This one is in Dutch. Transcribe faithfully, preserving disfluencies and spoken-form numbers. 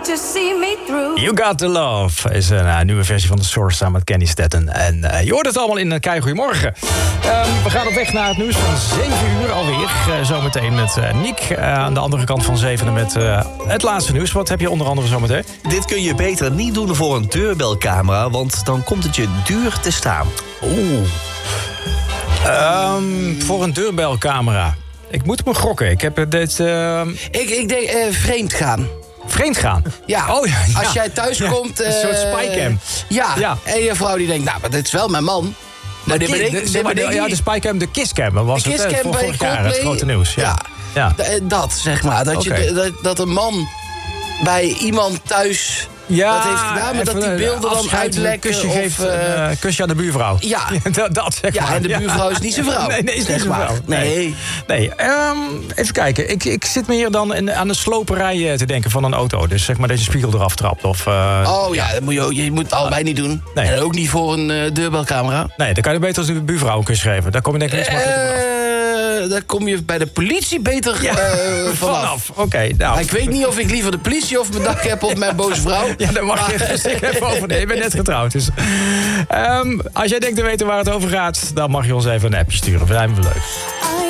to see me through. You Got The Love is een uh, nieuwe versie van The Source samen met Kenny Staton. En uh, je hoort het allemaal in een kei goeiemorgen. Um, we gaan op weg naar het nieuws van zeven uur alweer. Uh, zometeen met uh, Niek uh, aan de andere kant van zevenen met uh, het laatste nieuws. Wat heb je onder andere zometeen? Dit kun je beter niet doen voor een deurbelcamera, want dan komt het je duur te staan. Oeh. Um, voor een deurbelcamera. Ik moet me gokken. Ik heb dit... Uh... Ik, ik denk uh, vreemd gaan. Vreemd gaan? Ja. Oh, ja, ja. Als jij thuis ja. komt... Uh, een soort spycam. Ja. ja. En je vrouw die denkt, nou, maar dit is wel mijn man. Maar dit ben ik, de, dit ben de, ik ja, de spycam, de kisscam. Dat was de het kisscam uh, bij vorig jaar, het Coldplay. grote nieuws. Ja. ja. ja. D- dat, zeg maar. Dat, Okay. je, dat, dat een man bij iemand thuis... Ja, dat heeft gedaan, maar dat die beelden dan uitlekken. Kusje of, geeft, uh, uh, kusje aan de buurvrouw. Ja. dat, dat zeg ja, maar. en de buurvrouw is niet zijn vrouw. Nee, nee, is niet zijn vrouw. Nee. Nee. nee. Um, even kijken. Ik, ik zit me hier dan in, aan de sloperij te denken van een auto. Dus zeg maar dat je spiegel eraf trapt. Of, uh, oh ja, dat moet je, je moet het allebei niet doen. Nee. En ook niet voor een uh, deurbelcamera. Nee, dan kan je beter als de buurvrouw een kus geven. Daar kom je denk ik niks makkelijker vanaf. Uh, daar kom je bij de politie beter ja, uh, vanaf. vanaf. Oké, okay, nou. Maar ik weet niet of ik liever de politie of mijn dak heb of mijn boze vrouw. Ja, daar mag je rustig even over. Nee, je bent net getrouwd. Dus. Um, als jij denkt te weten waar het over gaat, dan mag je ons even een appje sturen. Dat vinden we leuk.